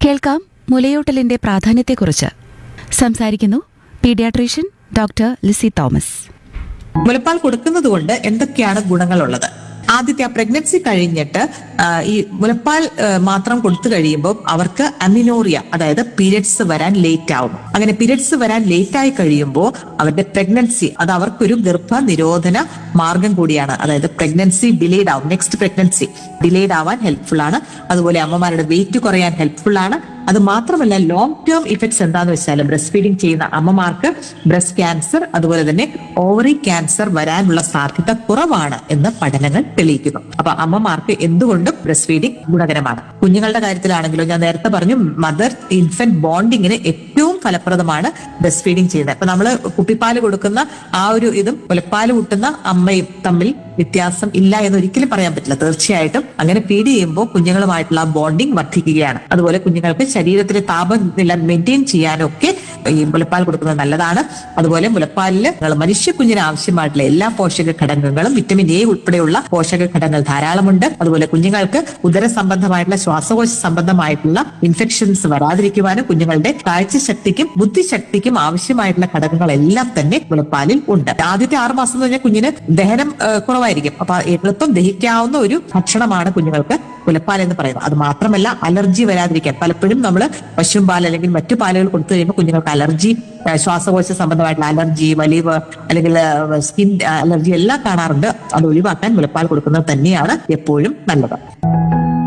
കേൾക്കാം മുലയൂട്ടലിന്റെ പ്രാധാന്യത്തെക്കുറിച്ച്. സംസാരിക്കുന്നു പീഡിയാട്രീഷ്യൻ ഡോക്ടർ ലിസി തോമസ്. മുലപ്പാൽ കൊടുക്കുന്നത് കൊണ്ട് എന്തൊക്കെയാണ് ഗുണങ്ങളുള്ളത്? ആദ്യത്തെ ആ പ്രഗ്നൻസി കഴിഞ്ഞിട്ട് ഈ മുലപ്പാൽ മാത്രം കൊടുത്തു കഴിയുമ്പോൾ അവർക്ക് അമിനോറിയ, അതായത് പീരിയഡ്സ് വരാൻ ലേറ്റ് ആവും. അങ്ങനെ പീരിയഡ്സ് വരാൻ ലേറ്റ് ആയി കഴിയുമ്പോൾ അവരുടെ പ്രഗ്നൻസി, അത് അവർക്കൊരു ഗർഭ നിരോധന മാർഗം കൂടിയാണ്. അതായത് പ്രഗ്നൻസി ഡിലേഡ് ആവും, നെക്സ്റ്റ് പ്രഗ്നൻസി ഡിലേഡ് ആവാൻ ഹെൽപ്ഫുൾ ആണ്. അതുപോലെ അമ്മമാരുടെ വെയിറ്റ് കുറയാൻ ഹെൽപ്ഫുൾ ആണ്. അത് മാത്രമല്ല, ലോങ് ടേം ഇഫക്ട്സ് എന്താന്ന് വെച്ചാൽ ബ്രസ്റ്റ് ഫീഡിങ് ചെയ്യുന്ന അമ്മമാർക്ക് ബ്രസ്റ്റ് ക്യാൻസർ, അതുപോലെ തന്നെ ഓവറി ക്യാൻസർ വരാനുള്ള സാധ്യത കുറവാണ് എന്ന് പഠനങ്ങൾ തെളിയിക്കുന്നു. അപ്പൊ അമ്മമാർക്ക് എന്തുകൊണ്ടും ബ്രസ്റ്റ് ഫീഡിങ് ഗുണകരമാണ്. കുഞ്ഞുങ്ങളുടെ കാര്യത്തിലാണെങ്കിലും ഞാൻ നേരത്തെ പറഞ്ഞു, മദർ ഇൻഫന്റ് ബോണ്ടിങ്ങിന് ഏറ്റവും ഫലപ്രദമാണ് ബ്രസ്റ്റ് ഫീഡിങ് ചെയ്യുന്നത്. അപ്പൊ നമ്മള് കുപ്പിപ്പാല് കൊടുക്കുന്ന ആ ഒരു ഇതും മുലപ്പാല് കൂട്ടുന്ന അമ്മയും തമ്മിൽ വ്യത്യാസം ഇല്ല എന്ന് ഒരിക്കലും പറയാൻ പറ്റില്ല. തീർച്ചയായിട്ടും അങ്ങനെ ഫീഡ് ചെയ്യുമ്പോൾ കുഞ്ഞുങ്ങളുമായിട്ടുള്ള ബോണ്ടിങ് വർദ്ധിക്കുകയാണ്. അതുപോലെ കുഞ്ഞുങ്ങൾക്ക് ശരീരത്തിലെ താപനില മെയിൻറ്റെയിൻ ചെയ്യാനും ഒക്കെ ഈ മുലപ്പാൽ കൊടുക്കുന്നത് നല്ലതാണ്. അതുപോലെ മുലപ്പാലിൽ മനുഷ്യ കുഞ്ഞിന് ആവശ്യമായിട്ടുള്ള എല്ലാ പോഷക ഘടകങ്ങളും, വിറ്റമിൻ എ ഉൾപ്പെടെയുള്ള പോഷക ഘടകങ്ങൾ ധാരാളമുണ്ട്. അതുപോലെ കുഞ്ഞുങ്ങൾക്ക് ഉദര സംബന്ധമായിട്ടുള്ള, ശ്വാസകോശ സംബന്ധമായിട്ടുള്ള ഇൻഫെക്ഷൻസ് വരാതിരിക്കുവാനും കുഞ്ഞുങ്ങളുടെ കാഴ്ചശക്തിക്കും ബുദ്ധിശക്തിക്കും ആവശ്യമായിട്ടുള്ള ഘടകങ്ങളെല്ലാം തന്നെ മുലപ്പാലിൽ ഉണ്ട്. ആദ്യത്തെ 6 മാസം എന്ന് പറഞ്ഞാൽ കുഞ്ഞിന് ദഹനം കുറവായിരിക്കും. അപ്പൊ എളുപ്പം ദഹിക്കാവുന്ന ഒരു ഭക്ഷണമാണ് കുഞ്ഞുങ്ങൾക്ക് മുലപ്പാൽ എന്ന് പറയുന്നത്. അത് മാത്രമല്ല, അലർജി വരാതിരിക്കാൻ പലപ്പോഴും നമ്മൾ പശുവും പാൽ അല്ലെങ്കിൽ മറ്റു പാലുകൾ കൊടുത്തു കഴിയുമ്പോൾ കുഞ്ഞുങ്ങൾക്ക് അലർജി, ശ്വാസകോശ സംബന്ധമായിട്ടുള്ള അലർജി, വലിവ് അല്ലെങ്കിൽ സ്കിൻ അലർജി എല്ലാം കാണാറുണ്ട്. അത് ഒഴിവാക്കാൻ മുലപ്പാൽ കൊടുക്കുന്നത് തന്നെയാണ് എപ്പോഴും നല്ലത്.